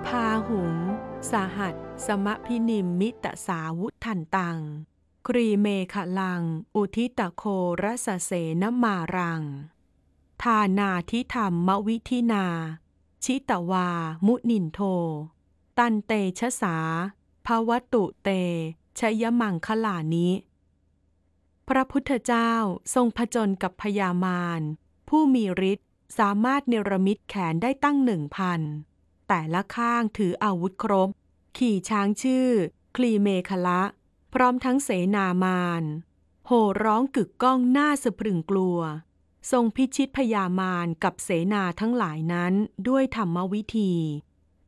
พาหุงสหัสสมพินิมมิตสาวุทันตังครีเมขลังอุทิตโครสเสนมารังทานาทิธรรมวิธินาชิตวามุนินโทตันเตชะสาภวตุเตชยมังคลานิพระพุทธเจ้าทรงผจญกับพญามารผู้มีฤทธิ์สามารถเนรมิตแขนได้ตั้ง1,000แต่ละข้างถืออาวุธครบขี่ช้างชื่อคลีเมขละพร้อมทั้งเสนามารโห่ร้องกึกก้องน่าสะพรึงกลัวทรงพิชิตพญามารกับเสนาทั้งหลายนั้นด้วยธรรมวิธี